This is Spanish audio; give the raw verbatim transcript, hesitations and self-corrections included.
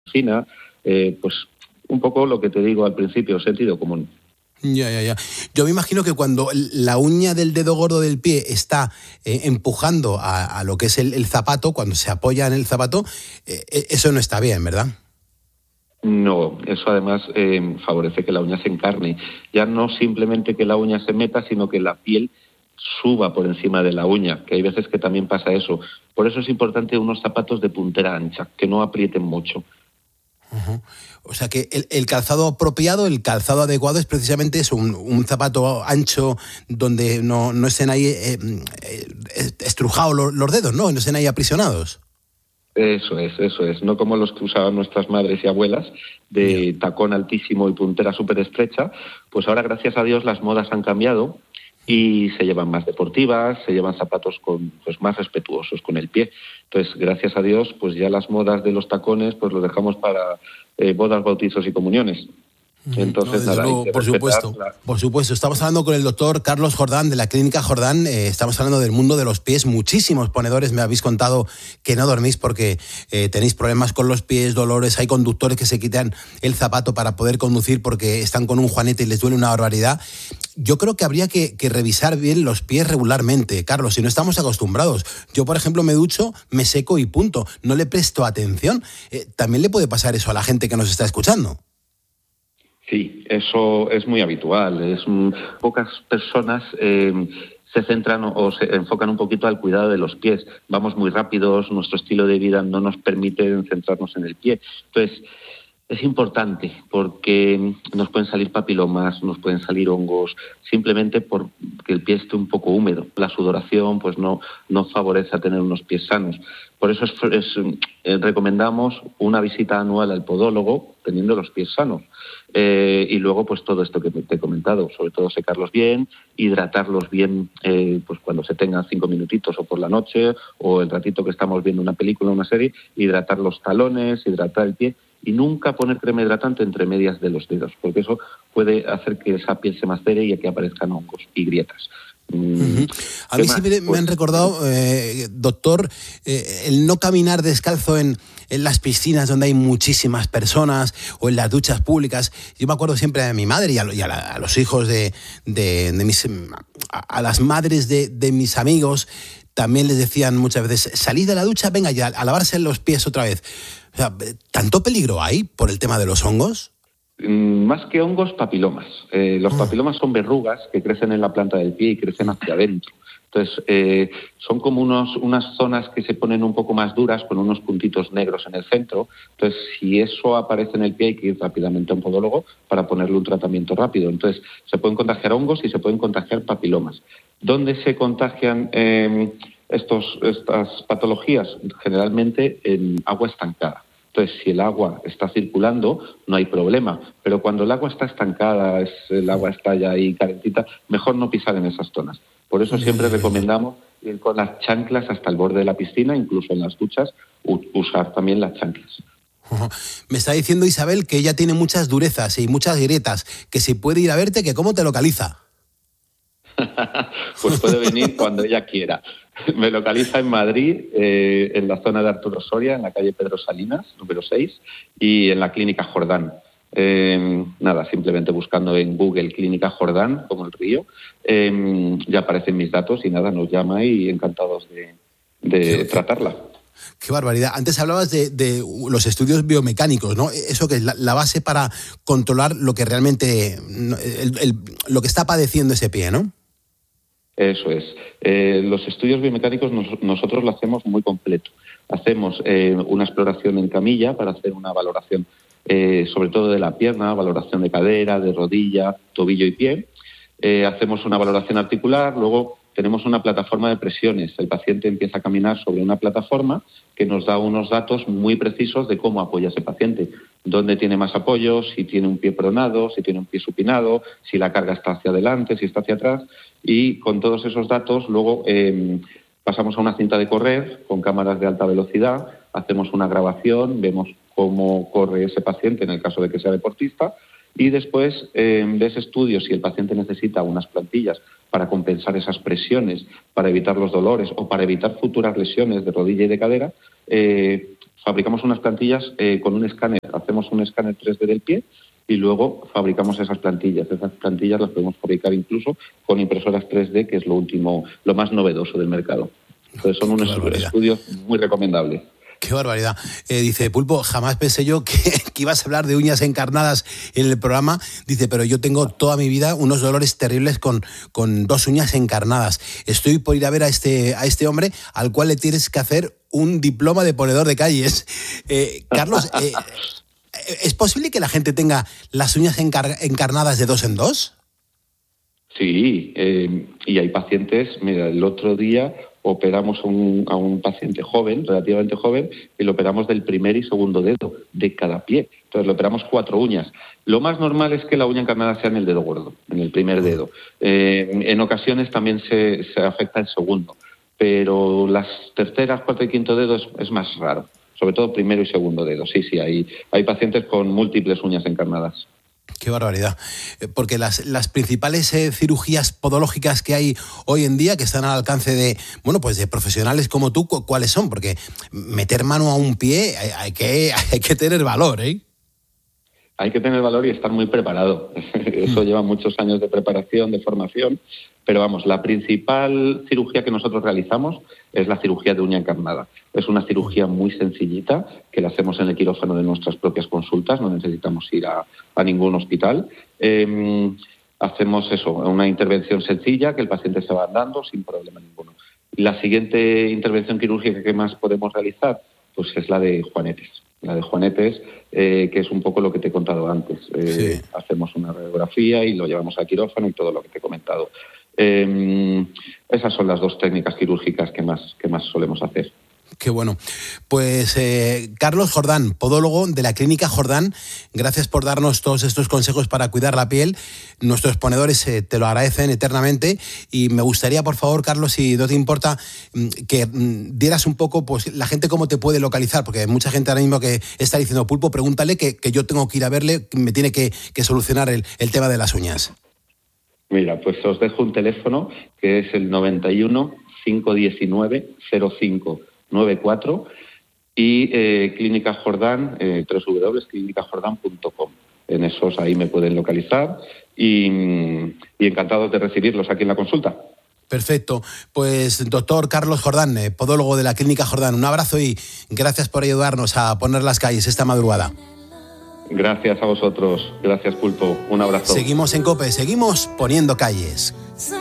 fina, eh, pues un poco lo que te digo al principio, sentido común. Ya, ya, ya. Yo me imagino que cuando la uña del dedo gordo del pie está eh, empujando a, a lo que es el, el zapato, cuando se apoya en el zapato, eh, eso no está bien, ¿verdad? No, eso además eh, favorece que la uña se encarne. Ya no simplemente que la uña se meta, sino que la piel suba por encima de la uña, que hay veces que también pasa eso. Por eso es importante unos zapatos de puntera ancha, que no aprieten mucho. Uh-huh. O sea que el, el calzado apropiado, el calzado adecuado es precisamente eso, un, un zapato ancho donde no, no estén ahí eh, eh, estrujados los, los dedos, ¿no? No estén ahí aprisionados. Eso es, eso es. No como los que usaban nuestras madres y abuelas, de yeah. tacón altísimo y puntera súper estrecha. Pues ahora, gracias a Dios, las modas han cambiado y se llevan más deportivas, se llevan zapatos con, pues, más respetuosos con el pie. Entonces, gracias a Dios, pues ya las modas de los tacones pues los dejamos para eh, bodas, bautizos y comuniones. Entonces, no, nada, luego, por supuesto, la... por supuesto. Estamos hablando con el doctor Carlos Jordán de la Clínica Jordán. Eh, estamos hablando del mundo de los pies. Muchísimos ponedores me habéis contado que no dormís porque eh, tenéis problemas con los pies, dolores. Hay conductores que se quitan el zapato para poder conducir porque están con un juanete y les duele una barbaridad. Yo creo que habría que, que revisar bien los pies regularmente, Carlos, si no estamos acostumbrados. Yo, por ejemplo, me ducho, me seco y punto. No le presto atención. Eh, también le puede pasar eso a la gente que nos está escuchando. Sí, eso es muy habitual. Es, pocas personas eh, se centran o, o se enfocan un poquito al cuidado de los pies. Vamos muy rápidos, nuestro estilo de vida no nos permite centrarnos en el pie. Entonces, es importante porque nos pueden salir papilomas, nos pueden salir hongos, simplemente porque el pie esté un poco húmedo. La sudoración pues no, no favorece a tener unos pies sanos. Por eso es, es, eh, recomendamos una visita anual al podólogo teniendo los pies sanos. Eh, y luego pues todo esto que te he comentado, sobre todo secarlos bien, hidratarlos bien eh, pues cuando se tengan cinco minutitos o por la noche o el ratito que estamos viendo una película o una serie, hidratar los talones, hidratar el pie y nunca poner crema hidratante entre medias de los dedos, porque eso puede hacer que esa piel se macere y que aparezcan hongos y grietas. Uh-huh. A mí sí me, me han recordado, eh, doctor, eh, el no caminar descalzo en, en las piscinas donde hay muchísimas personas o en las duchas públicas. Yo me acuerdo siempre de mi madre y a, y a, la, a los hijos de, de, de mis... A, a las madres de, de mis amigos también les decían muchas veces, salid de la ducha, venga ya, a lavarse los pies otra vez. O sea, ¿tanto peligro hay por el tema de los hongos? Más que hongos, papilomas. Eh, los papilomas son verrugas que crecen en la planta del pie y crecen hacia adentro. Entonces, eh, son como unos, unas zonas que se ponen un poco más duras con unos puntitos negros en el centro. Entonces, si eso aparece en el pie, hay que ir rápidamente a un podólogo para ponerle un tratamiento rápido. Entonces, se pueden contagiar hongos y se pueden contagiar papilomas. ¿Dónde se contagian eh, estos, estas patologías? Generalmente en agua estancada. Entonces, si el agua está circulando, no hay problema. Pero cuando el agua está estancada, es, el agua está ya ahí calentita, mejor no pisar en esas zonas. Por eso siempre recomendamos ir con las chanclas hasta el borde de la piscina, incluso en las duchas, usar también las chanclas. Me está diciendo Isabel que ella tiene muchas durezas y muchas grietas, que si puede ir a verte, que cómo te localiza. Pues puede venir cuando ella quiera. Me localiza en Madrid, eh, en la zona de Arturo Soria, en la calle Pedro Salinas, número seis, y en la Clínica Jordán. Eh, nada, simplemente buscando en Google Clínica Jordán, como el río, eh, ya aparecen mis datos y nada, nos llama y encantados de, de qué, tratarla. Qué barbaridad. Antes hablabas de, de los estudios biomecánicos, ¿no? Eso que es la, la base para controlar lo que realmente, el, el, lo que está padeciendo ese pie, ¿no? Eso es. Eh, los estudios biomecánicos nos, nosotros lo hacemos muy completo. Hacemos eh, una exploración en camilla para hacer una valoración eh, sobre todo de la pierna, valoración de cadera, de rodilla, tobillo y pie. Eh, hacemos una valoración articular, luego tenemos una plataforma de presiones. El paciente empieza a caminar sobre una plataforma que nos da unos datos muy precisos de cómo apoya ese paciente, dónde tiene más apoyo, si tiene un pie pronado, si tiene un pie supinado, si la carga está hacia adelante, si está hacia atrás. Y con todos esos datos luego eh, pasamos a una cinta de correr con cámaras de alta velocidad, hacemos una grabación, vemos cómo corre ese paciente en el caso de que sea deportista y después eh, de ese estudio, si el paciente necesita unas plantillas para compensar esas presiones, para evitar los dolores o para evitar futuras lesiones de rodilla y de cadera, eh, fabricamos unas plantillas eh, con un escáner, hacemos un escáner tres D del pie y luego fabricamos esas plantillas. Esas plantillas las podemos fabricar incluso con impresoras tres D, que es lo último, lo más novedoso del mercado. Entonces son unos estudios muy recomendables. Qué barbaridad. Eh, dice Pulpo, jamás pensé yo que, que ibas a hablar de uñas encarnadas en el programa. Dice, pero yo tengo toda mi vida unos dolores terribles con, con dos uñas encarnadas. Estoy por ir a ver a este, a este hombre al cual le tienes que hacer un diploma de ponedor de calles. Eh, Carlos, eh, ¿es posible que la gente tenga las uñas encar- encarnadas de dos en dos? Sí, eh, y hay pacientes, mira, el otro día operamos a un, a un paciente joven, relativamente joven, y lo operamos del primer y segundo dedo de cada pie. Entonces le operamos cuatro uñas. Lo más normal es que la uña encarnada sea en el dedo gordo, en el primer dedo. Eh, en ocasiones también se, se afecta el segundo, pero las terceras, cuarto y quinto dedos es, es más raro, sobre todo primero y segundo dedo. Sí, sí, hay, hay pacientes con múltiples uñas encarnadas. Qué barbaridad. Porque las, las principales eh, cirugías podológicas que hay hoy en día, que están al alcance de, bueno, pues de profesionales como tú, ¿cuáles son? Porque meter mano a un pie hay, hay, que, hay que tener valor, ¿eh? Hay que tener valor y estar muy preparado. Eso lleva muchos años de preparación, de formación. Pero vamos, la principal cirugía que nosotros realizamos es la cirugía de uña encarnada. Es una cirugía muy sencillita que la hacemos en el quirófano de nuestras propias consultas, no necesitamos ir a, a ningún hospital. Eh, hacemos eso, una intervención sencilla que el paciente se va dando sin problema ninguno. La siguiente intervención quirúrgica que más podemos realizar pues es la de juanetes. La de juanetes, eh, que es un poco lo que te he contado antes. Eh, sí. Hacemos una radiografía y lo llevamos al quirófano y todo lo que te he comentado. Eh, esas son las dos técnicas quirúrgicas que más, que más solemos hacer. Qué bueno. Pues eh, Carlos Jordán, podólogo de la Clínica Jordán, gracias por darnos todos estos consejos para cuidar la piel. Nuestros ponedores eh, te lo agradecen eternamente y me gustaría, por favor, Carlos, si no te importa, que mm, dieras un poco, pues, la gente cómo te puede localizar, porque hay mucha gente ahora mismo que está diciendo, Pulpo, pregúntale que, que yo tengo que ir a verle, me tiene que, que solucionar el, el tema de las uñas. Mira, pues os dejo un teléfono que es el noventa y uno, cinco diecinueve, cero cinco nueve cuatro y eh, Clínica Jordán, eh, doble u doble u doble u punto clínica jordán punto com. En esos ahí me pueden localizar y, y encantados de recibirlos aquí en la consulta. Perfecto. Pues doctor Carlos Jordán, eh, podólogo de la Clínica Jordán, un abrazo y gracias por ayudarnos a poner las calles esta madrugada. Gracias a vosotros. Gracias, Pulpo. Un abrazo. Seguimos en COPE, seguimos poniendo calles.